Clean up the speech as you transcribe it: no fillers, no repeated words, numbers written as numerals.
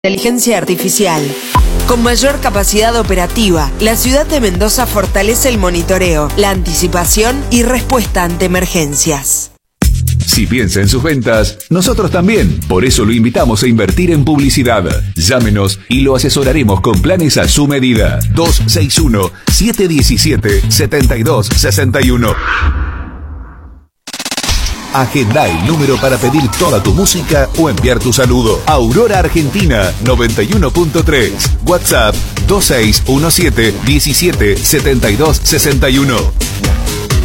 Inteligencia artificial. Con mayor capacidad operativa, la ciudad de Mendoza fortalece el monitoreo, la anticipación y respuesta ante emergencias. Si piensa en sus ventas, nosotros también. Por eso lo invitamos a invertir en publicidad. Llámenos y lo asesoraremos con planes a su medida. 261-717-7261. Agenda el número para pedir toda tu música o enviar tu saludo. Aurora Argentina 91.3. WhatsApp 2617 17 72 61.